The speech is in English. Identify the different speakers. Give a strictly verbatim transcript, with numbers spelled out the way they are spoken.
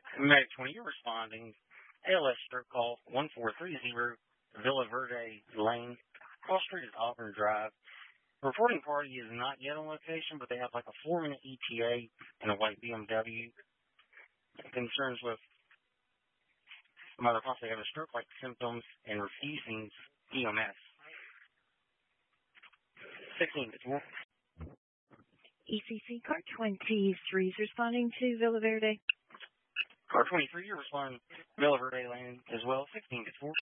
Speaker 1: Medic twenty, you're responding. A L S stroke call one four three zero, Villa Verde Lane. Cross street is Auburn Drive. The reporting party is not yet on location, but they have like a four-minute E T A and a white B M W. Concerns with mother possibly have a stroke-like symptoms and refusing E M S. sixteen to four.
Speaker 2: E C C car twenty-three is responding to Villa Verde.
Speaker 1: Car twenty-three, you're responding Villa Verde Lane as well, sixteen to four.